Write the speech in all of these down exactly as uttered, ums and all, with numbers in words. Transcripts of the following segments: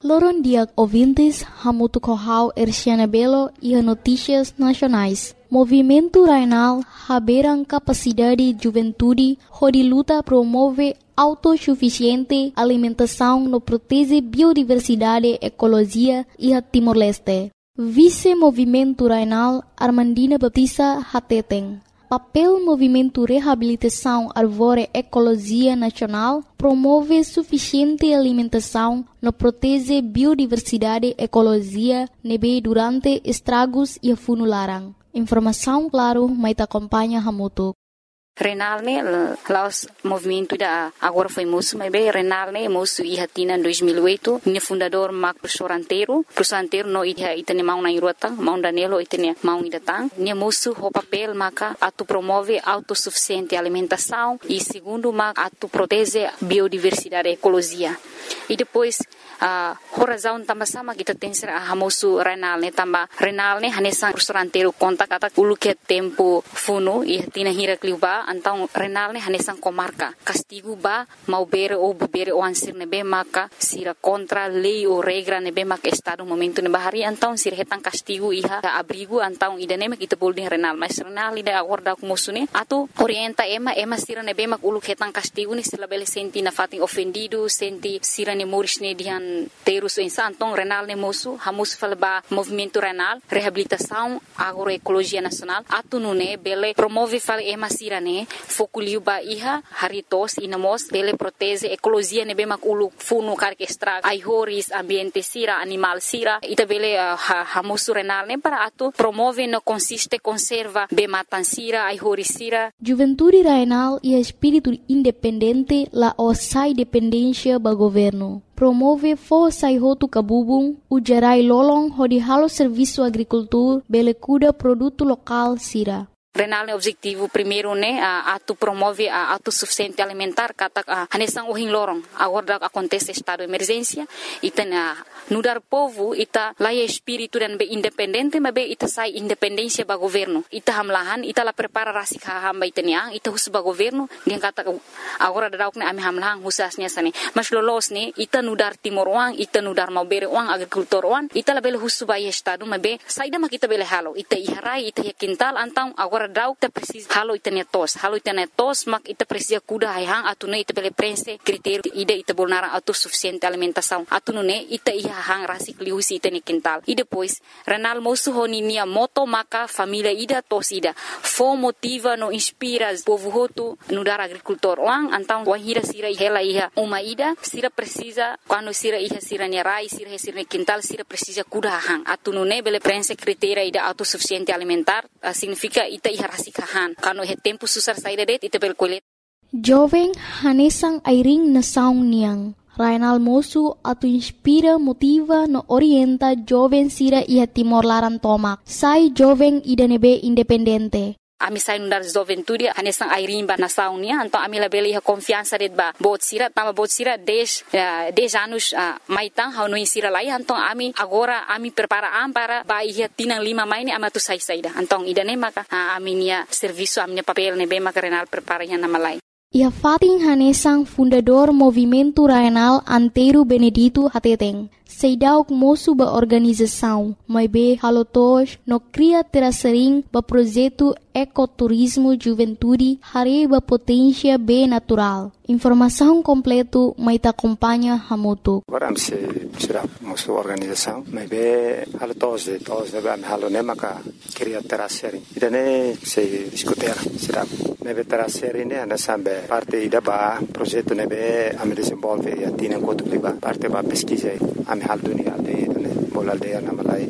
Loron dia ouvintes, hamutu kohau Erciana Belo e notícias nacionais. Movimento Rainal haberam capacidade juventude, onde luta promove autossuficiente alimentação no protege biodiversidade, ecologia e a Timor-Leste. Vice-Movimento Rainal Armandina Baptista Hateteng. Papel Movimento Reabilitação Árvore Ecologia Nacional promove suficiente alimentação no protege biodiversidade ecologia nebe durante estragos e funularan. Informação claro, mas acompanha Hamutu. Renal ne laos movimento da agora foi moço mas bem Renal ne moço e hatina em dois mil e oito ne fundador Mac Professoranteiro Professoranteiro no ida itane mau na irota mau danelo itane mau idatang ne moço o papel maca atu promove autossuficiente alimentação e segundo mac atu protege biodiversidade ecologia e depois a uh, razão também sama kita tem ser a moço Renal ne tamba Renal ne hanesan Professoranteiro conta kata ulu que tempo funo e hatina hira kliuba então Renal ne hanesan comarca castigo ba mau bere ou bere o ansir nebe maka sira contra lei ou regra nebe maka estado momento ne bahari então sira hetan castigo iha abrigo então idane mak kita boleh Renal mas Renal ida agora ku musune atu orienta ema ema sira nebe mak ulu hetan castigo ni sila bele senti na fatin ofendido senti sira ne moris ne dihan terus insa então Renal ne mosu hamus falba movimento Renal reabilitação agroecologia nacional atu nune bele promove fal ema sira ne fokuliu ba iha haritos inamos bele protege ecologia nebe mak ulu funu karke extra aihoris ambiente sira animal sira ita bele uh, ha, hamusu Renal ne para atu promove no consiste conserva be matan sira aihoris sira Juventude Rainal e espírito independente la osai dependência ba governo promove força e roto cabubung ujarai lolong hodi halo serviço agricultura bele cuida produto local sira Renal ne objetivo primeiro ne uh, atu promove a uh, autossuficiente alimentar kata uh, hanesang uhing lorong agora acontece estado de emergência ita na nudar povo ita laia espírito dan be independente mas be ita sai independência ba governo ita hamlahan ita la prepara rasik hamba ita nia ita hus ba governo dia kata agora dauk ne ami hamlahan husasnya sane mas lolos ne ita nudar timor uang ita nudar mau bere uang agrikultor uang ita la bele hus ba estado mas be saida mak ita bele halo ita iharai ita ya kintal antang agora dauk ta precisa halo itane tos halo itane tos mak ita precisa kuda hang atune ita bele prense critério ida ita bolnara autossuficiente alimentação atune ita iha hang rasik liusi itane quintal e depois Renal moço honi nia moto maka família ida tos ida fo motiva no inspira povo hotu no dar agricultor wang antang wahira sira hela iha uma ida sira precisa quando sira iha sira nia rai sira sira quintal sira precisa kuda hang atune bele prense critério ida autossuficiente alimentar uh, significa ita iharasikahan kano he tempo susar saída det ita bel kolet jovem hanesang airing na saung niang Rainal mosu atu inspira motiva no orienta jovem sira iha Timor Laran tomak sai jovem idanebe independente ami sai nundar juventude hanesang airimba na saunia então ami la bele ha confiança det ba bot sira tama bot sira dez dez anos uh, maitang ha no insira lai então ami agora ami prepara am para ba ia tinang lima maini ama tu sai saida então idane maka uh, ami nia serviço ami nia papel ne be maka Renal prepara ya na malai Ia Fatin Hanesang fundador Movimento Rainal Antero Benedito Hateteng Seidauk moço ba organização mai be halotos no cria terasering ba projeto ecoturismo juventude hare ba potência be natural informação completo mai ta acompanha Hamutu Agora se será moço organização mai be halotos de tos de ba halo nemaka cria terasering idane se discutir será mai be terasering ne ana sambe parte ida ba projeto ne be am desenvolve e atina kotu liba parte ba pesquisa am hal dunia de bol aldeia na Malai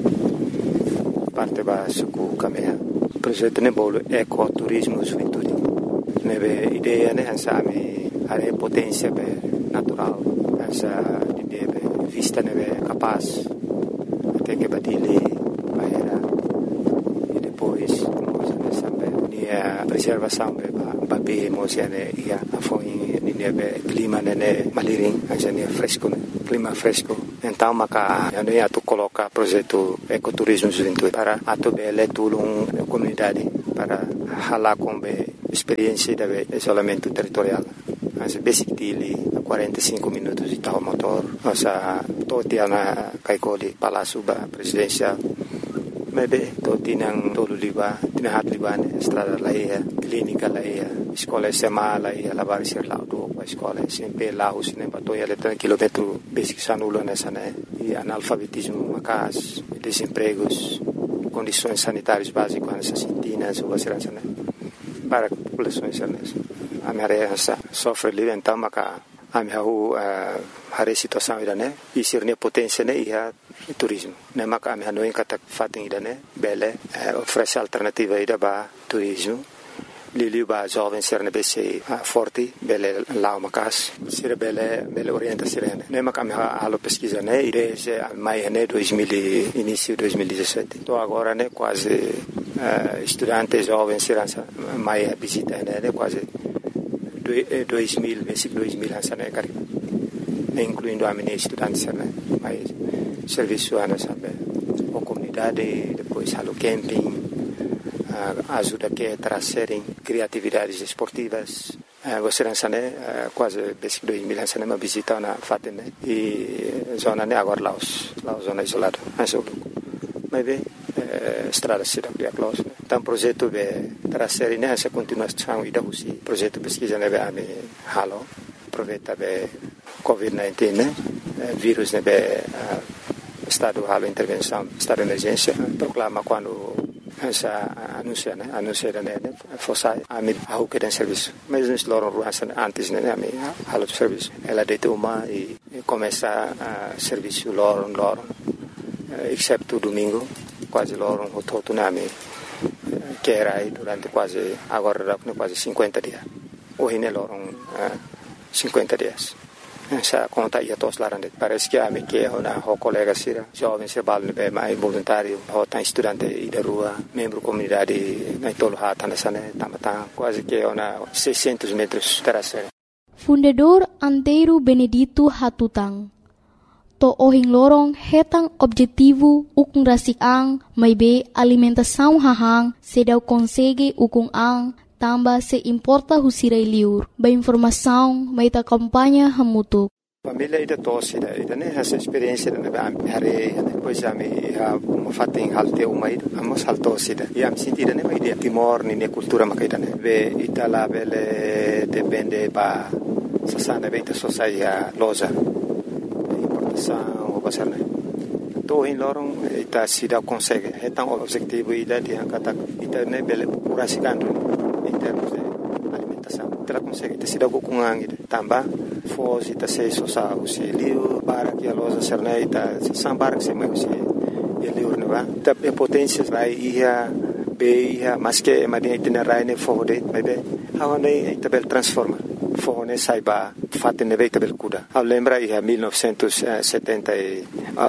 parte ba suku kamea projeto ne bol ecoturismo juventude nebe ideia ne ansami are potência be natural asa ideia be vista nebe capaz até que batile baera e depois coisa ne sambe ni a preservação be ba be emocione ia afoi ni nebe clima ne maliring asa ni fresco clima fresco então maka ano ia tu coloca projeto ecoturismo juventude para atu bele tulung comunidade para hala com be experiência de isolamento territorial as basic dili quarenta e cinco minutos de tal motor nossa totia na kaikoli Palácio ba presidencial. Maybe to tinang tolo liba, tinahat liba ne estrada laia, clínica laia, escola S M A laia, lavar ser lá do a escola sempre lá os ne batoia letra quilômetro basic sanulo nessa né e analfabetismo macas, desempregos, condições sanitárias básicas nessa sintinas ou segurança né para populações nessa. A minha sofre livre então maca a minha hari situação ida né e sirne potência né ia turismo né maka ami hanoin kata fating ida né bele oferece alternativa ida ba turismo lili ba jovem ser ne bese forte bele lá makas sira bele bele orienta sirene né maka ami halo pesquisa né desde mai né dois mil início dois mil e dezessete tô agora né quase estudantes jovens sirança mai visita né quase dois mil basic dois mil hansa né cari incluindo a minha estudante né mas serviço ana sabe a comunidade depois halo camping ajuda que trazerem criatividades esportivas você não sabe quase basic dois mil hansa né uma visita na fatem né e zona né agora lá os lá zona isolada mas mas bem estrada se dá para close então projeto de trazer né essa continuação e da usi projeto pesquisa né a me halo aproveita be covid dezenove né vírus né be estado halo intervenção estado de emergência proclama quando essa anuncia né anuncia né fosse a me a que tem serviço mas nós loram ruas antes né a me halo de serviço ela deita uma e começa a serviço loram loram exceto domingo quase loram o todo né me que era aí durante quase agora dá quase cinquenta dias hoje né loram cinquenta dias essa conta ia todos lá parece que a me que é uma colega sira jovem se balne be mais voluntário ou tá estudante e da rua membro comunidade na tolo hata nessa né tamata quase que é uma seiscentos metros terasera Fundador Antero Benedito Hatutang to ohing lorong hetang objetivo ukung rasik ang may be alimentação hahang sedaw konsege ukung ang tamba se importa husiray liur ba informação may ta kampanya hamutuk família ida tosse ida ida né essa experiência né ba hari depois a me ha fating halte uma ida amos haltosse ida e am sentida né ida timor ni cultura makaida né be itala bele depende ba sasana beita sociedade loja importação ou basar né to in lorong ita sida consegue hetang objetivo ida di angkata ita né bele kurasikan em termos de alimentação. Ela consegue ter sido com angue também fosse ta sei só sa o se liu para que a loja serneita sambar que se mais se liu não va ta potência vai ia be ia mas que madia itinerário ne fode bebe hawane tabel transforma fone saiba fatte ne veita bel kuda a lembra ia mil novecentos e setenta e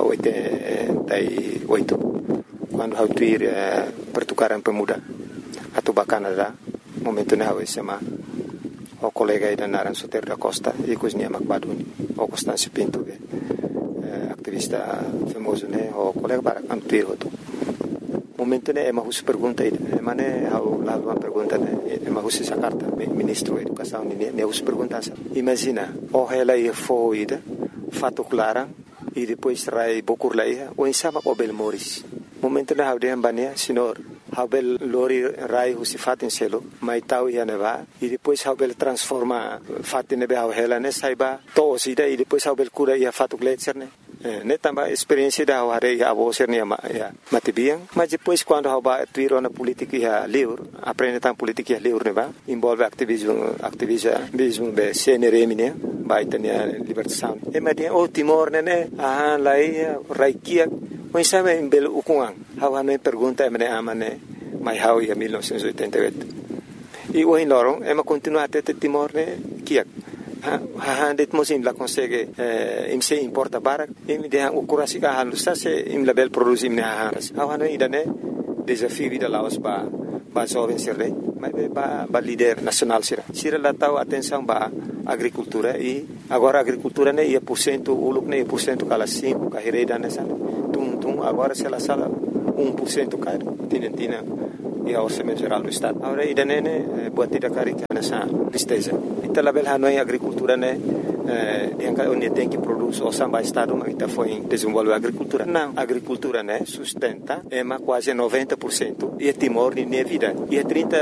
oito quando hau tuir pertukaran pemuda atau Canadá momento ne hau sema o colega ida naran Soter da Costa e cozinha Macbaduni o Constâncio Pinto be activista famoso ne o colega para antuir hoto momento ne é uma pergunta ida mane hau lá uma pergunta ne é uma essa carta ministro da educação ne ne us pergunta imagina o ela ia foi ida fato clara e depois trai bokur lá o insama o Belmoris momento ne hau de ambania senhor Habel lori rai husi fatin selo mai tau ia neva e depois habel transforma fatin nebe hela ne saiba to sida e depois habel cura ia fatu gletser ne ne tamba experiência da hare ia abo ser ne ya matibiang mas depois quando haba tuiro na política ia livre aprende tam política ia livre neva envolve ativismo ativismo be C N R M ne vai tenia libertação e madia o Timor ne ah lai raikia mas sabe em belo ukuang hawa no pergunta emne amane mai hau ia mil novecentos e oitenta e oito e o in lorong ema continua até Timor ne kiak ha ha det mosim la consegue im se importa barak im de o kurasi ka halu sa se im label produzi im ne ha hawa no idane desafio vida laos ba ba jovem sirre mai ba ba líder nacional sira sira la tau atenção ba agricultura e agora agricultura ne ia por cento uluk ne por cento kala cinco ka hereda nessa tum tum agora se la sala um por cento cai tinentina e a orçamento geral do estado agora ida ne buat tidak kari nessa tristeza ita label hanoi agricultura ne é, onde tem que produzir o samba estado, mas está foi desenvolver a agricultura. Não, a agricultura, né, sustenta, é quase noventa por cento e Timor de minha vida. E trinta